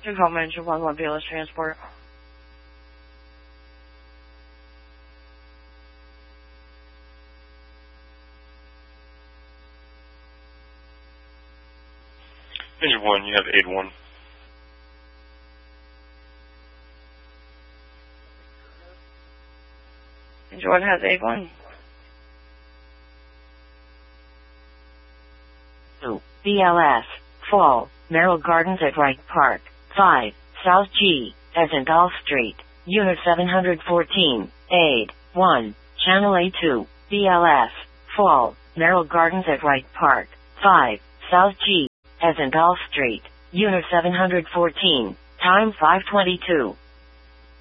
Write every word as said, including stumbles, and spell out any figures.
Tacoma Engine one, one B L S transport. Engine one, you have eight one. Engine one has eight one. two. B L S. Fall. Merrill Gardens at Wright Park. five. South G. as in Golf Street. Unit seven hundred fourteen. Aid. one. Channel A two. B L S. Fall. Merrill Gardens at Wright Park. five. South G. as in Golf Street. Unit seven hundred fourteen. Time five twenty-two.